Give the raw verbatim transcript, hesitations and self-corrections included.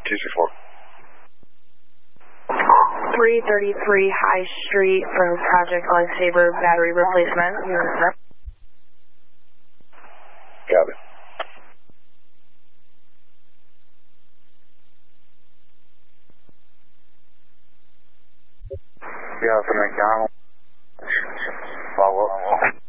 two six four. three thirty-three High Street for Project Lifesaver battery replacement. Got it. Yeah, from McDonald. Follow up.